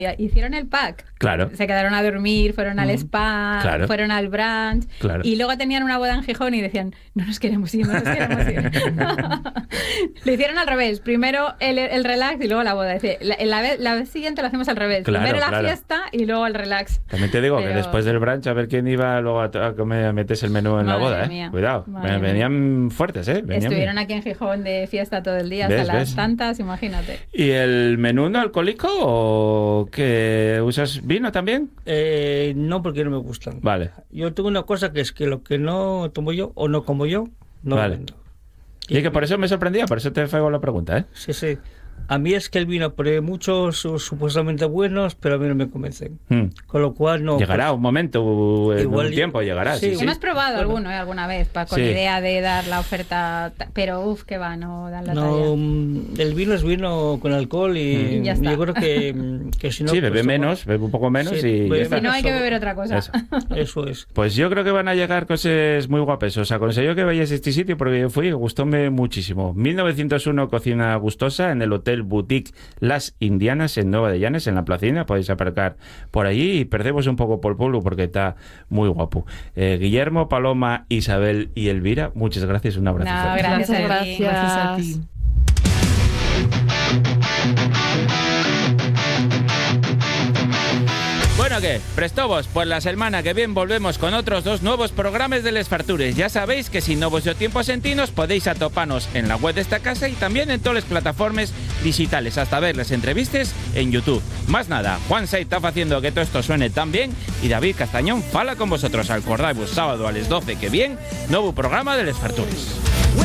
hicieron el pack. Claro. Se quedaron a dormir, fueron al spa, Claro. fueron al brunch, Claro. y luego tenían una boda en Gijón y decían, no nos queremos ir. Lo hicieron al revés. Primero el relax y luego la boda. Dice, la vez siguiente lo hacemos al revés. Claro, Primero la claro. fiesta y luego el relax. También te digo que Pero- después del brunch a ver quién iba luego a comer, a meterse el menú en la Madre boda, mía. Cuidado. Madre Venían fuertes, Venían Estuvieron bien. aquí en Gijón de fiesta todo el día, ¿Ves, hasta las ves? tantas, imagínate. ¿Y el menú no alcohólico o que usas vino también? No, porque no me gustan. Vale. Yo tengo una cosa que es que lo que no tomo yo o no como yo, no Vale. lo vendo. Y es que por eso me sorprendía, por eso te hago la pregunta, ¿eh? Sí, sí. A mí es que el vino, probé muchos supuestamente buenos, pero a mí no me convencen. Con lo cual no... Llegará un momento, en Igual un tiempo llegará. sí, Sí, sí. Hemos probado alguno alguna vez con Sí. idea de dar la oferta, pero que va, no dan la No, talla. el vino es vino con alcohol Y ya está. yo creo que si no... Sí, bebe pues, menos, bebe un poco menos Sí, y ya bebe está. Si no hay que beber otra cosa. Eso. Eso es. Pues yo creo que van a llegar cosas muy guapas. Os aconsejo que vayáis a este sitio porque yo fui y gustóme muchísimo. 1901 Cocina Gustosa en el Hotel Boutique Las Indianas en Nueva de Llanes, en la Placina. Podéis aparcar por allí y perdemos un poco por el pueblo porque está muy guapo. Guillermo, Paloma, Isabel y Elvira, muchas gracias. Un abrazo. No, fuerte. gracias a ti. Gracias a ti. Bueno, ¿qué? Prestobos, pues la semana que viene volvemos con otros 2 nuevos programas de Les Fartures. Ya sabéis que si no vos dio tiempo a sentinos, podéis atopanos en la web de esta casa y también en todas las plataformas digitales, hasta ver las entrevistas en YouTube. Más nada, Juan Sait está haciendo que todo esto suene tan bien y David Castañón fala con vosotros. Acordaos, sábado a las 12 que bien, nuevo programa de Les Fartures.